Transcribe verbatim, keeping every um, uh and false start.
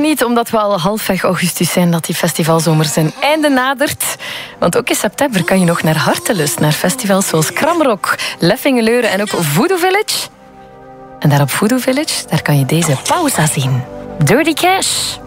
niet omdat we al halfweg augustus zijn dat die festivalzomer zijn einde nadert. Want ook in september kan je nog naar Hartelust, naar festivals zoals Kramrock, Leffingeleuren en ook Voodoo Village. En daar op Voodoo Village, daar kan je deze pauza zien. Dirty Cash.